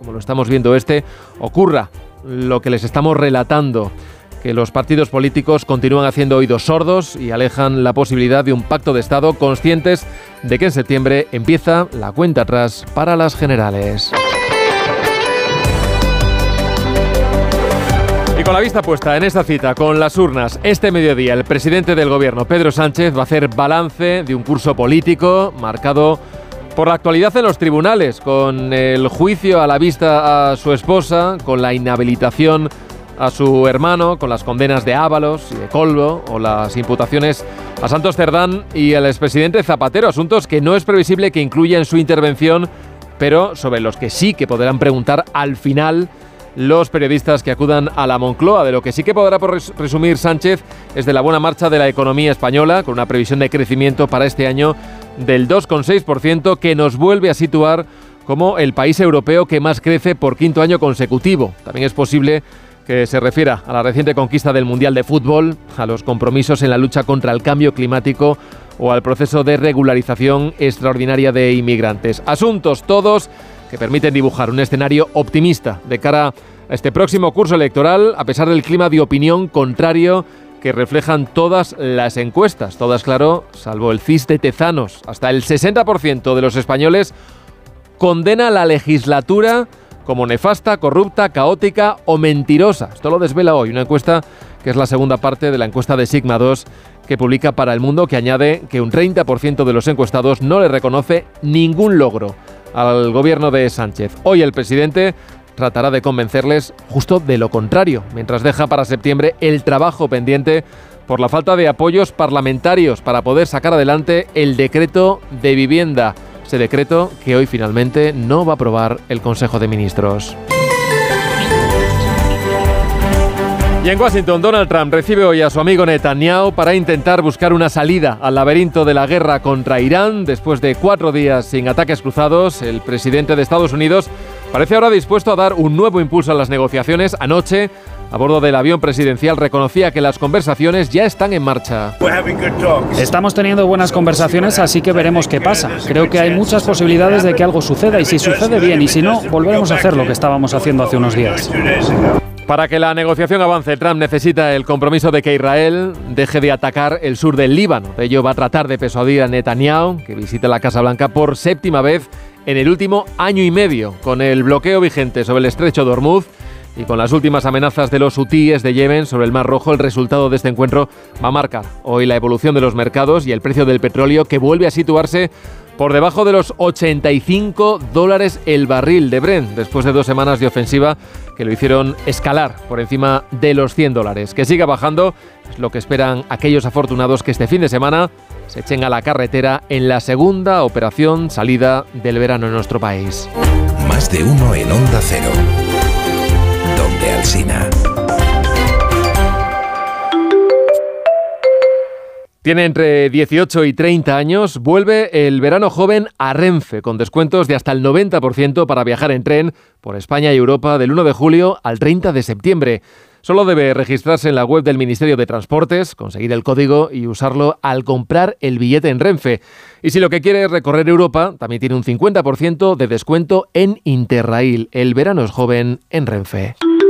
como lo estamos viendo ocurra lo que les estamos relatando, que los partidos políticos continúan haciendo oídos sordos y alejan la posibilidad de un pacto de Estado, conscientes de que en septiembre empieza la cuenta atrás para las generales. Y con la vista puesta en esta cita con las urnas, este mediodía el presidente del gobierno, Pedro Sánchez, va a hacer balance de un curso político marcado por la actualidad en los tribunales, con el juicio a la vista a su esposa, con la inhabilitación a su hermano, con las condenas de Ábalos y de Colbo, o las imputaciones a Santos Cerdán y al expresidente Zapatero, asuntos que no es previsible que incluya en su intervención, pero sobre los que sí que podrán preguntar al final los periodistas que acudan a la Moncloa. De lo que sí que podrá presumir Sánchez es de la buena marcha de la economía española, con una previsión de crecimiento para este año del 2,6%, que nos vuelve a situar como el país europeo que más crece por quinto año consecutivo. También es posible que se refiera a la reciente conquista del Mundial de Fútbol, a los compromisos en la lucha contra el cambio climático o al proceso de regularización extraordinaria de inmigrantes. Asuntos todos que permiten dibujar un escenario optimista de cara a este próximo curso electoral, a pesar del clima de opinión contrario que reflejan todas las encuestas. Todas, claro, salvo el CIS de Tezanos. Hasta el 60% de los españoles condena la legislatura como nefasta, corrupta, caótica o mentirosa. Esto lo desvela hoy una encuesta que es la segunda parte de la encuesta de Sigma 2 que publica Para el Mundo, que añade que un 30% de los encuestados no le reconoce ningún logro al gobierno de Sánchez. Hoy el presidente tratará de convencerles justo de lo contrario, mientras deja para septiembre el trabajo pendiente por la falta de apoyos parlamentarios para poder sacar adelante el decreto de vivienda. Ese decreto que hoy finalmente no va a aprobar el Consejo de Ministros. Y en Washington, Donald Trump recibe hoy a su amigo Netanyahu para intentar buscar una salida al laberinto de la guerra contra Irán. Después de 4 días sin ataques cruzados, el presidente de Estados Unidos parece ahora dispuesto a dar un nuevo impulso a las negociaciones. Anoche, a bordo del avión presidencial, reconocía que las conversaciones ya están en marcha. Estamos teniendo buenas conversaciones, así que veremos qué pasa. Creo que hay muchas posibilidades de que algo suceda, y si sucede bien, y si no, volveremos a hacer lo que estábamos haciendo hace unos días. Para que la negociación avance, Trump necesita el compromiso de que Israel deje de atacar el sur del Líbano. De ello va a tratar de persuadir a Netanyahu, que visite la Casa Blanca por 7ª vez en el último año y medio, con el bloqueo vigente sobre el estrecho de Hormuz y con las últimas amenazas de los hutíes de Yemen sobre el Mar Rojo. El resultado de este encuentro va a marcar hoy la evolución de los mercados y el precio del petróleo, que vuelve a situarse por debajo de los $85 el barril de Brent, después de 2 semanas de ofensiva que lo hicieron escalar por encima de los $100. Que siga bajando es lo que esperan aquellos afortunados que este fin de semana se echen a la carretera en la segunda operación salida del verano en nuestro país. Más de uno en Onda Cero, donde Alsina. Tiene entre 18 y 30 años, vuelve el verano joven a Renfe, con descuentos de hasta el 90% para viajar en tren por España y Europa del 1 de julio al 30 de septiembre. Solo debe registrarse en la web del Ministerio de Transportes, conseguir el código y usarlo al comprar el billete en Renfe. Y si lo que quiere es recorrer Europa, también tiene un 50% de descuento en Interrail. El verano es joven en Renfe.